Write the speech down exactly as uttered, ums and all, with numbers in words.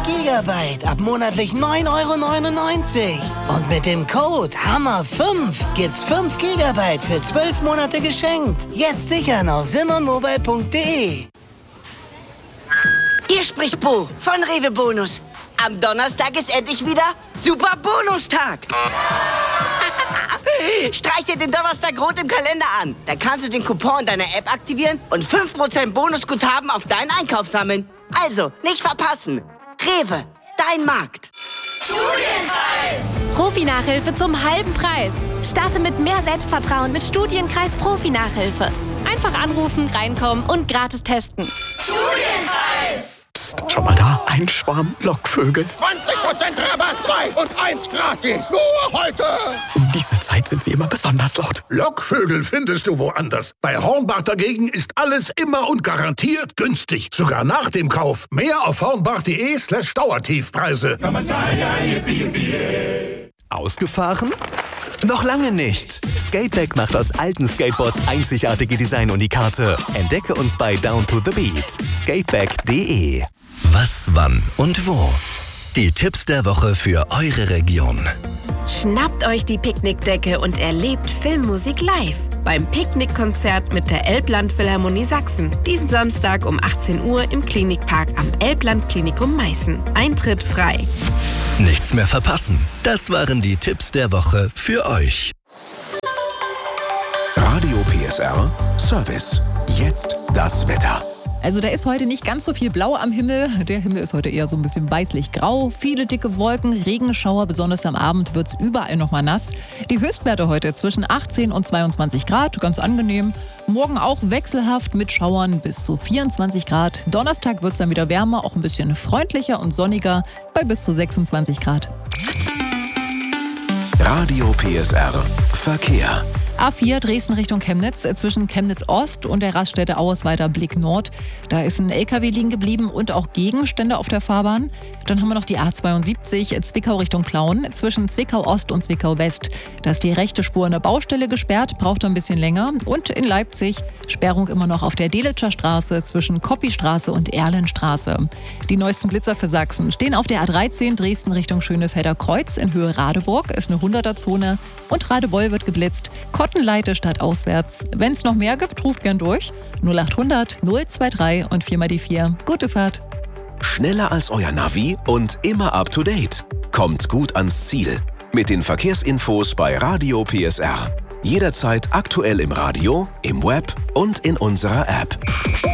Gigabyte ab monatlich neun Euro neunundneunzig. Und mit dem Code Hammer fünf gibt's fünf Gigabyte für zwölf Monate geschenkt. Jetzt sichern auf simmermobile punkt de. Hier spricht Bo von Rewe Bonus. Am Donnerstag ist endlich wieder Super Bonustag. Streich dir den Donnerstag rot im Kalender an. Da kannst du den Coupon in deiner App aktivieren und fünf Prozent Bonusguthaben auf deinen Einkauf sammeln. Also, nicht verpassen. Rewe, dein Markt. Studienkreis! Profi-Nachhilfe zum halben Preis. Starte mit mehr Selbstvertrauen mit Studienkreis Profi-Nachhilfe. Einfach anrufen, reinkommen und gratis testen. Studienkreis! Psst, schon mal da? Ein Schwarm Lockvögel. zwanzig Prozent Rabatt, zwei und eins gratis. Nur heute. Um diese Zeit sind sie immer besonders laut. Lockvögel findest du woanders. Bei Hornbach dagegen ist alles immer und garantiert günstig. Sogar nach dem Kauf. Mehr auf hornbach.de slash Dauertiefpreise. Ausgefahren? Noch lange nicht. Skateback macht aus alten Skateboards einzigartige Design-Unikate. Entdecke uns bei Down to the Beat. skateback punkt de. Was, wann und wo? Die Tipps der Woche für eure Region. Schnappt euch die Picknickdecke und erlebt Filmmusik live beim Picknickkonzert mit der Elbland-Philharmonie Sachsen. Diesen Samstag um achtzehn Uhr im Klinikpark am Elbland-Klinikum Meißen. Eintritt frei. Nichts mehr verpassen. Das waren die Tipps der Woche für euch. Radio P S R Service. Jetzt das Wetter. Also da ist heute nicht ganz so viel Blau am Himmel. Der Himmel ist heute eher so ein bisschen weißlich-grau. Viele dicke Wolken, Regenschauer, besonders am Abend wird es überall nochmal nass. Die Höchstwerte heute zwischen achtzehn und zweiundzwanzig Grad, ganz angenehm. Morgen auch wechselhaft mit Schauern bis zu vierundzwanzig Grad. Donnerstag wird es dann wieder wärmer, auch ein bisschen freundlicher und sonniger bei bis zu sechsundzwanzig Grad. Radio P S R Verkehr. A vier Dresden Richtung Chemnitz, zwischen Chemnitz Ost und der Raststätte Auersweider Blick Nord. Da ist ein L K W liegen geblieben und auch Gegenstände auf der Fahrbahn. Dann haben wir noch die A zweiundsiebzig Zwickau Richtung Plauen, zwischen Zwickau Ost und Zwickau West. Da ist die rechte Spur an der Baustelle gesperrt, braucht ein bisschen länger. Und in Leipzig Sperrung immer noch auf der Delitscher Straße zwischen Koppistraße und Erlenstraße. Die neuesten Blitzer für Sachsen stehen auf der A dreizehn Dresden Richtung Schönefelder Kreuz in Höhe Radeburg, ist eine hunderter-Zone. Und Radebeul wird geblitzt. Kottenleite statt auswärts. Wenn es noch mehr gibt, ruft gern durch. null achthundert null drei und vier mal die vier. Gute Fahrt. Schneller als euer Navi und immer up to date. Kommt gut ans Ziel. Mit den Verkehrsinfos bei Radio P S R. Jederzeit aktuell im Radio, im Web und in unserer App.